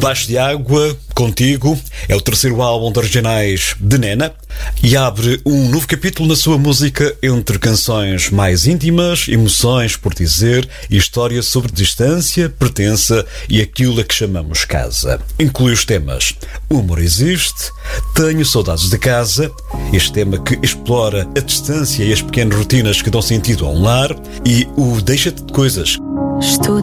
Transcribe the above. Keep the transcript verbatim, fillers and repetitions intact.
Debaixo de Água, Contigo, é o terceiro álbum de originais de Nena e abre um novo capítulo na sua música entre canções mais íntimas, emoções por dizer e histórias sobre distância, pertença e aquilo a que chamamos casa. Inclui os temas O Amor Existe, Tenho Saudades de Casa, este tema que explora a distância e as pequenas rotinas que dão sentido a um lar, e o Deixa-te de Coisas. Estou